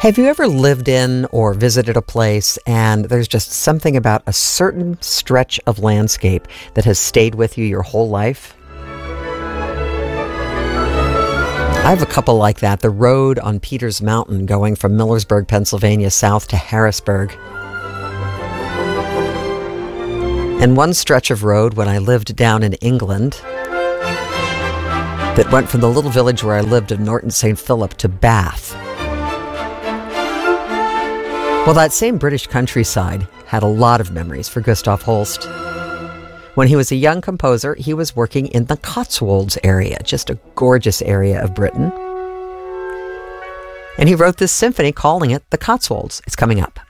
Have you ever lived in or visited a place and there's just something about a certain stretch of landscape that has stayed with you your whole life? I have a couple like that. The road on Peters Mountain going from Millersburg, Pennsylvania, south to Harrisburg. And one stretch of road when I lived down in England that went from the little village where I lived of Norton St. Philip to Bath. Well, that same British countryside had a lot of memories for Gustav Holst. When he was a young composer, he was working in the Cotswolds area, just a gorgeous area of Britain. And he wrote this symphony calling it the Cotswolds. It's coming up.